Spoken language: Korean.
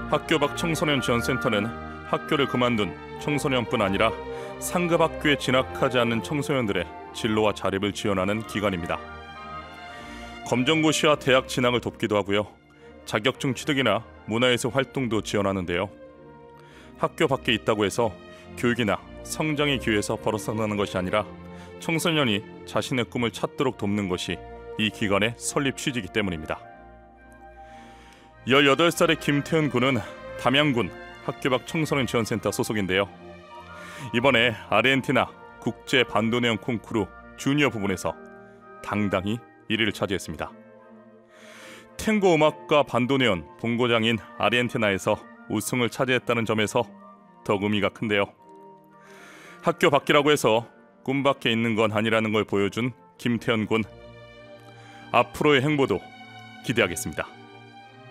학교 밖 청소년 지원센터는 학교를 그만둔 청소년뿐 아니라 상급 학교에 진학하지 않는 청소년들의 진로와 자립을 지원하는 기관입니다. 검정고시와 대학 진학을 돕기도 하고요. 자격증 취득이나 문화예술 활동도 지원하는데요. 학교 밖에 있다고 해서 교육이나 성장의 기회에서 벗어나는 것이 아니라 청소년이 자신의 꿈을 찾도록 돕는 것이 이 기관의 설립 취지이기 때문입니다. 18살의 김태현 군은 담양군 학교 밖 청소년 지원센터 소속인데요. 이번에 아르헨티나 국제 반도네온 콩쿠르 주니어 부분에서 당당히 1위를 차지했습니다. 탱고 음악과 반도네온 본고장인 아르헨티나에서 우승을 차지했다는 점에서 더욱 의미가 큰데요. 학교 밖이라고 해서 꿈밖에 있는 건 아니라는 걸 보여준 김태현 군. 앞으로의 행보도 기대하겠습니다.